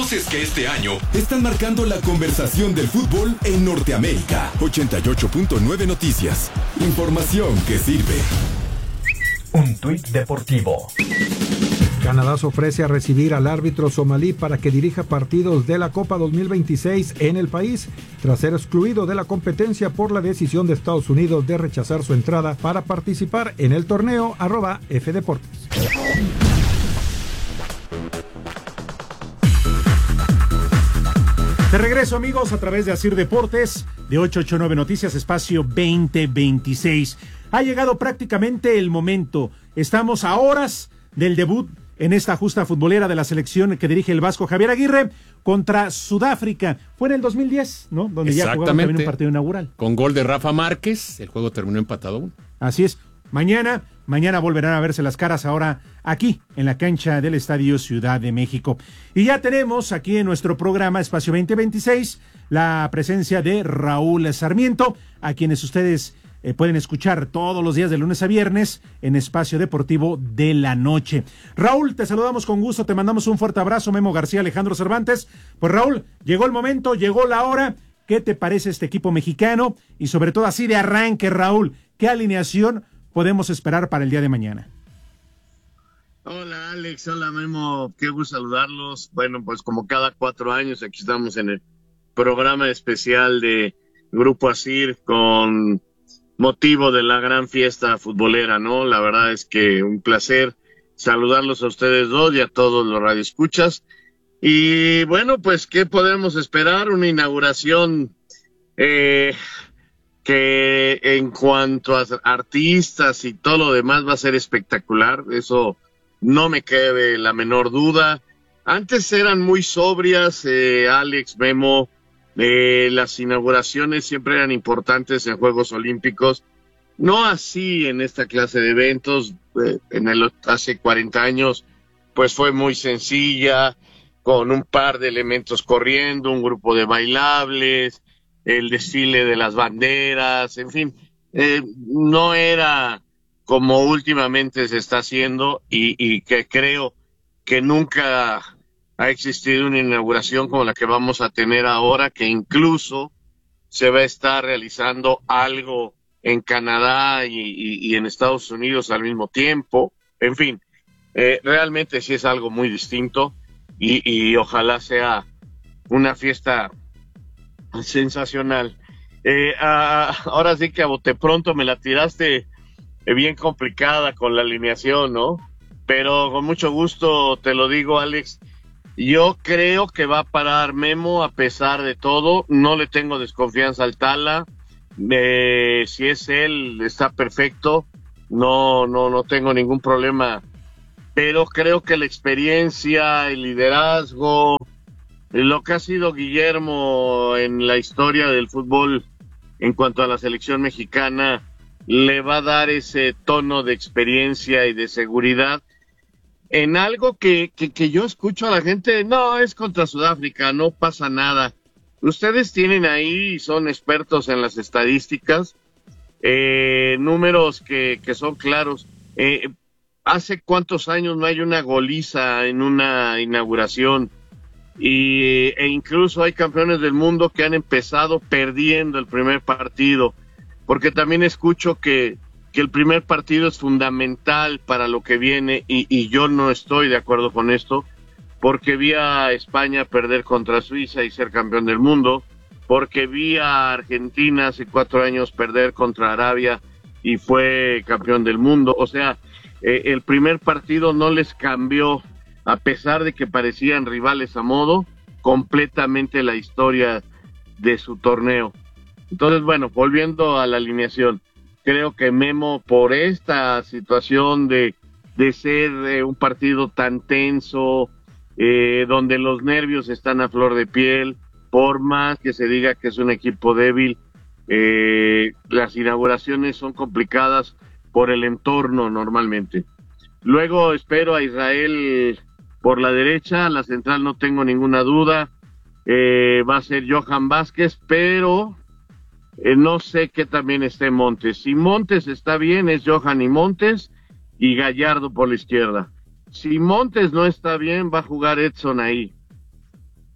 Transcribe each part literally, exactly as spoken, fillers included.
voces que este año están marcando la conversación del fútbol en Norteamérica. ochenta y ocho punto nueve Noticias. Información que sirve. Un tuit deportivo. Canadá se ofrece a recibir al árbitro somalí para que dirija partidos de la Copa dos mil veintiséis en el país, tras ser excluido de la competencia por la decisión de Estados Unidos de rechazar su entrada para participar en el torneo. Arroba F Deportes. De regreso, amigos, a través de Asir Deportes, de ocho ocho nueve Noticias, espacio veinte veintiséis. Ha llegado prácticamente el momento. Estamos a horas del debut en esta justa futbolera de la selección que dirige el vasco Javier Aguirre contra Sudáfrica. Fue en el dos mil diez, ¿no? Donde ya jugaron también un partido inaugural. Con gol de Rafa Márquez, el juego terminó empatado uno. Así es. Mañana, mañana volverán a verse las caras ahora aquí, en la cancha del Estadio Ciudad de México. Y ya tenemos aquí en nuestro programa Espacio veinte veintiséis la presencia de Raúl Sarmiento, a quienes ustedes eh, pueden escuchar todos los días de lunes a viernes en Espacio Deportivo de la Noche. Raúl, te saludamos con gusto, te mandamos un fuerte abrazo. Memo García, Alejandro Cervantes. Pues Raúl, llegó el momento, llegó la hora. ¿Qué te parece este equipo mexicano? Y sobre todo así de arranque, Raúl, ¿qué alineación podemos esperar para el día de mañana? Hola Alex, hola Memo, qué gusto saludarlos. Bueno, pues como cada cuatro años aquí estamos en el programa especial de Grupo Asir con motivo de la gran fiesta futbolera, ¿no? La verdad es que un placer saludarlos a ustedes dos y a todos los radioescuchas. Y bueno, pues ¿qué podemos esperar? Una inauguración eh, que en cuanto a artistas y todo lo demás va a ser espectacular, eso no me cabe la menor duda. Antes eran muy sobrias, eh, Alex, Memo, eh, las inauguraciones siempre eran importantes en Juegos Olímpicos, no así en esta clase de eventos. Eh, en el hace cuarenta años pues fue muy sencilla, con un par de elementos corriendo, un grupo de bailables, el desfile de las banderas, en fin, eh, no era como últimamente se está haciendo y, y que creo que nunca ha existido una inauguración como la que vamos a tener ahora, que incluso se va a estar realizando algo en Canadá y, y, y en Estados Unidos al mismo tiempo. En fin, eh, realmente sí es algo muy distinto y, y ojalá sea una fiesta sensacional. Eh, ah, ahora sí que a bote pronto me la tiraste eh, bien complicada con la alineación, ¿no? Pero con mucho gusto te lo digo, Alex. Yo creo que va a parar Memo a pesar de todo. No le tengo desconfianza al Tala. Eh, si es él, está perfecto. No, no, no tengo ningún problema. Pero creo que la experiencia, el liderazgo, lo que ha sido Guillermo en la historia del fútbol en cuanto a la selección mexicana, le va a dar ese tono de experiencia y de seguridad en algo que, que, que yo escucho a la gente. No, es contra Sudáfrica, no pasa nada. Ustedes tienen ahí, son expertos en las estadísticas, eh, números que, que son claros. Eh, ¿Hace cuántos años no hay una goliza en una inauguración? Y, e incluso hay campeones del mundo que han empezado perdiendo el primer partido, porque también escucho que, que el primer partido es fundamental para lo que viene y, y yo no estoy de acuerdo con esto, porque vi a España perder contra Suiza y ser campeón del mundo, porque vi a Argentina hace cuatro años perder contra Arabia y fue campeón del mundo. O sea, eh, el primer partido no les cambió, a pesar de que parecían rivales a modo, completamente la historia de su torneo. Entonces, bueno, volviendo a la alineación, creo que Memo, por esta situación de, de ser eh, un partido tan tenso, eh, donde los nervios están a flor de piel, por más que se diga que es un equipo débil, eh, las inauguraciones son complicadas por el entorno normalmente. Luego espero a Israel por la derecha, la central no tengo ninguna duda, eh, va a ser Johan Vázquez, pero eh, no sé qué también esté Montes. Si Montes está bien, es Johan y Montes, y Gallardo por la izquierda. Si Montes no está bien, va a jugar Edson ahí.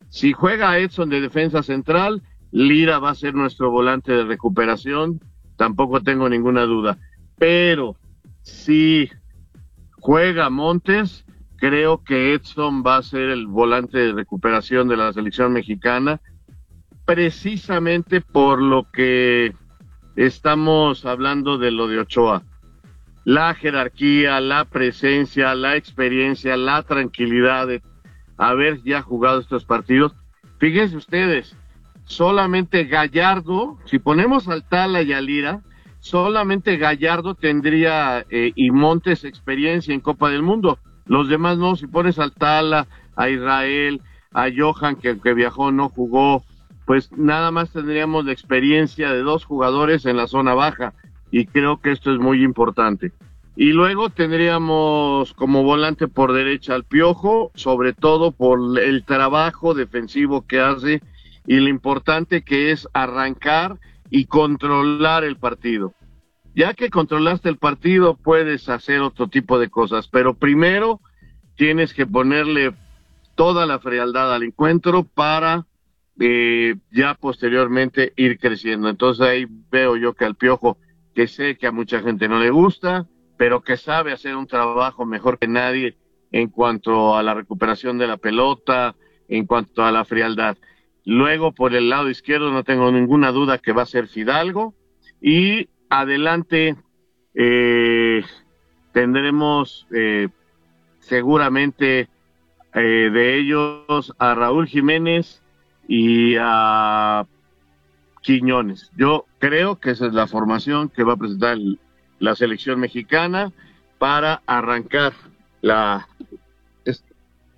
Si juega Edson de defensa central, Lira va a ser nuestro volante de recuperación, tampoco tengo ninguna duda. Pero si juega Montes, creo que Edson va a ser el volante de recuperación de la selección mexicana, precisamente por lo que estamos hablando de lo de Ochoa. La jerarquía, la presencia, la experiencia, la tranquilidad de haber ya jugado estos partidos. Fíjense ustedes, solamente Gallardo, si ponemos al Tala y a Lira, solamente Gallardo tendría eh, y Montes experiencia en Copa del Mundo. Los demás no, si pones al Tala, a Israel, a Johan, que, que viajó, no jugó, pues nada más tendríamos la experiencia de dos jugadores en la zona baja, y creo que esto es muy importante. Y luego tendríamos como volante por derecha al Piojo, sobre todo por el trabajo defensivo que hace y lo importante que es arrancar y controlar el partido. Ya que controlaste el partido, puedes hacer otro tipo de cosas, pero primero tienes que ponerle toda la frialdad al encuentro para eh, ya posteriormente ir creciendo. Entonces ahí veo yo que al Piojo, que sé que a mucha gente no le gusta, pero que sabe hacer un trabajo mejor que nadie en cuanto a la recuperación de la pelota, en cuanto a la frialdad. Luego, por el lado izquierdo, no tengo ninguna duda que va a ser Fidalgo, y adelante eh, tendremos eh, seguramente eh, de ellos a Raúl Jiménez y a Quiñones. Yo creo que esa es la formación que va a presentar el, la selección mexicana para arrancar la este,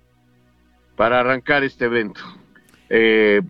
para arrancar este evento. Eh,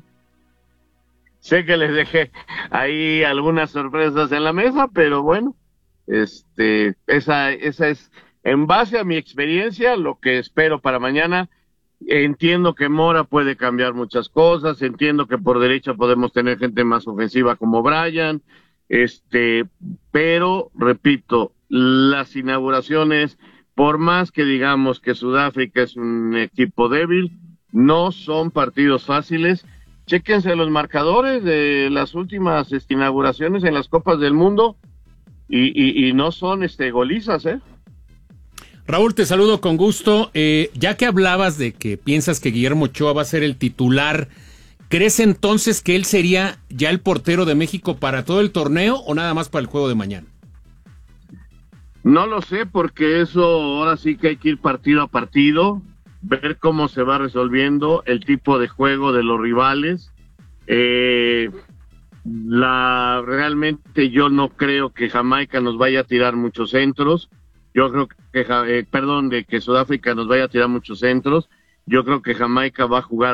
sé que les dejé ahí algunas sorpresas en la mesa, pero bueno, este, esa, esa es, en base a mi experiencia, lo que espero para mañana. Entiendo que Mora puede cambiar muchas cosas, entiendo que por derecha podemos tener gente más ofensiva como Brian, este, pero, repito, las inauguraciones, por más que digamos que Sudáfrica es un equipo débil, no son partidos fáciles. Chéquense los marcadores de las últimas este, inauguraciones en las Copas del Mundo y, y, y no son este golizas, ¿eh? Raúl, te saludo con gusto. Eh, ya que hablabas de que piensas que Guillermo Ochoa va a ser el titular, ¿crees entonces que él sería ya el portero de México para todo el torneo o nada más para el juego de mañana? No lo sé, porque eso ahora sí que hay que ir partido a partido, ver cómo se va resolviendo el tipo de juego de los rivales. Eh, la realmente yo no creo que Jamaica nos vaya a tirar muchos centros. Yo creo que, eh, perdón, de que Sudáfrica nos vaya a tirar muchos centros. Yo creo que Jamaica va a jugar